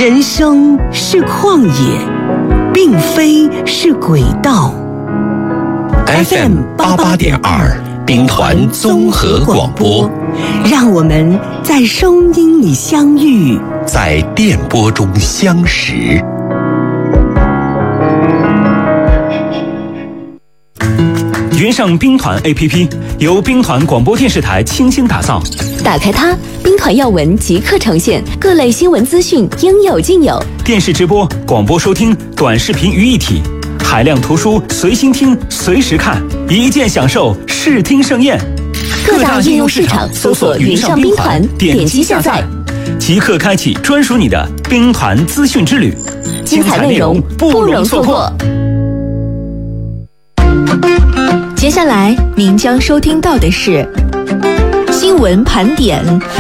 人生是旷野，并非是轨道。 FM 88.2兵团综合广播， 让我们在声音里相遇， 在电波中相识。 云上兵团 APP 由兵团广播电视台倾心打造， 打开它，兵团要闻即刻呈现，各类新闻资讯应有尽有。 电视直播、广播收听、短视频于一体，海量图书随心听、随时看，一键享受视听盛宴。 各大应用市场搜索云上兵团，点击下载， 即刻开启专属你的兵团资讯之旅， 精彩内容不容错过。接下来您将收听到的是新闻盘点。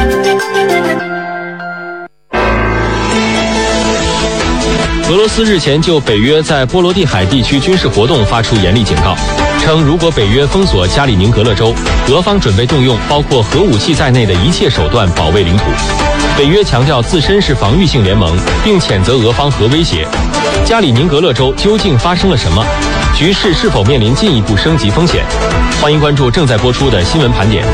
俄罗斯日前就北约在波罗的海地区军事活动发出严厉警告，称如果北约封锁加里宁格勒州，俄方准备动用包括核武器在内的一切手段保卫领土。北约强调自身是防御性联盟，并谴责俄方核威胁。加里宁格勒州究竟发生了什么？局势是否面临进一步升级风险？欢迎关注正在播出的新闻盘点。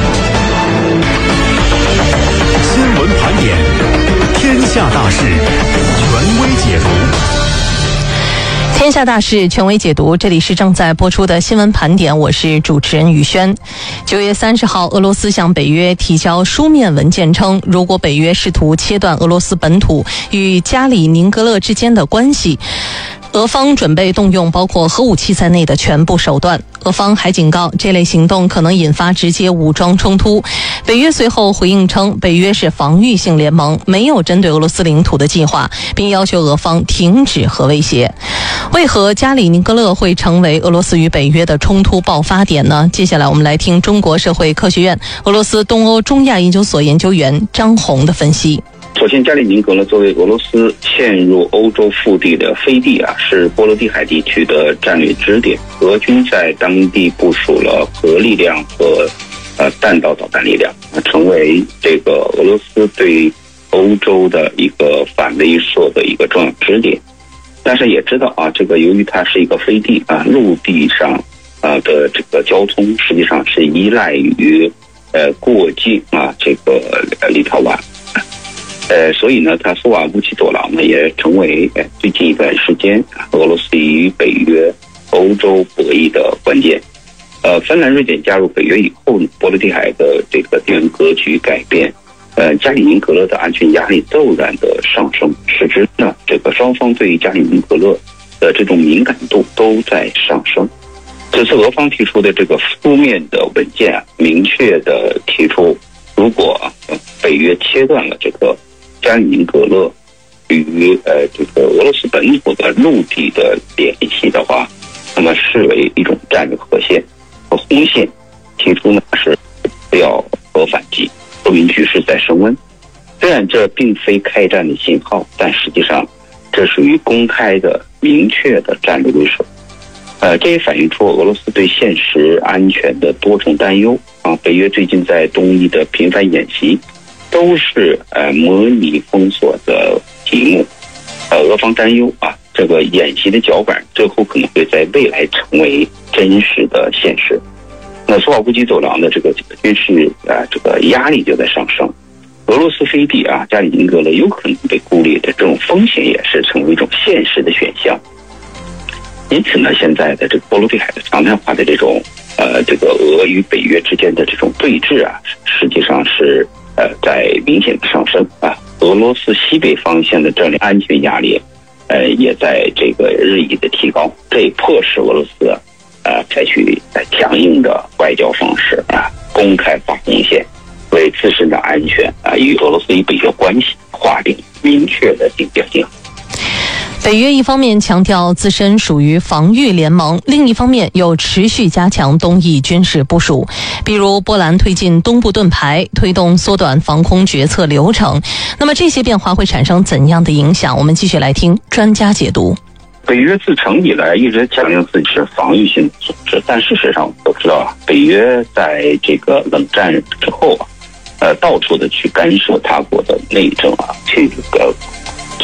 新闻盘点，天下大事，权威解读。 天下大事，权威解读。这里是正在播出的新闻盘点，我是主持人宇轩。9月30号，俄罗斯向北约提交书面文件称，如果北约试图切断俄罗斯本土与加里宁格勒之间的关系，俄方准备动用包括核武器在内的全部手段。俄方还警告，这类行动可能引发直接武装冲突。北约随后回应称，北约是防御性联盟，没有针对俄罗斯领土的计划，并要求俄方停止核威胁。为何加里宁格勒会成为俄罗斯与北约的冲突爆发点呢？接下来我们来听中国社会科学院俄罗斯东欧中亚研究所研究员张红的分析。 首先，加里宁格勒作为俄罗斯嵌入欧洲腹地的飞地是波罗的海地区的战略支点。俄军在当地部署了核力量和弹道导弹力量，成为这个俄罗斯对欧洲的一个反威慑的一个重要支点。但是也知道这个由于它是一个飞地陆地上的这个交通实际上是依赖于过境这个立陶宛。所以呢，它苏瓦乌齐走廊呢也成为最近一段时间俄罗斯与北约欧洲博弈的关键。芬兰、瑞典加入北约以后呢，波罗的海的这个地缘格局改变，加里宁格勒的安全压力骤然的上升，使之呢这个双方对于加里宁格勒的这种敏感度都在上升。这次俄方提出的这个书面的文件明确的提出，如果北约切断了这个加里宁格勒与这个俄罗斯本土的陆地的联系的话，那么视为一种战略核线和红线，提出呢是不要核反击，说明局势在升温。虽然这并非开战的信号，但实际上这属于公开的明确的战略威慑。这也反映出俄罗斯对现实安全的多重担忧北约最近在东翼的频繁演习都是模拟封锁的题目。俄方担忧这个演习的脚本最后可能会在未来成为真实的现实。那苏瓦乌齐走廊的这个军事这个压力就在上升。俄罗斯飞地加里宁格勒有可能被孤立的这种风险也是成为一种现实的选项。因此呢，现在的这个波罗的海的常态化的这种这个俄与北约之间的这种对峙实际上是在明显的上升俄罗斯西北方向的战略安全压力也在这个日益的提高，这也迫使俄罗斯采取强硬的外交方式公开划红线，为自身的安全与俄罗斯与北约关系划定明确的定标线。 北约一方面强调自身属于防御联盟，另一方面又持续加强东翼军事部署，比如波兰推进东部盾牌，推动缩短防空决策流程。那么这些变化会产生怎样的影响？我们继续来听专家解读。 北约自成以来一直强调自己是防御性组织，但事实上我们都知道北约在这个冷战之后到处的去干涉他国的内政去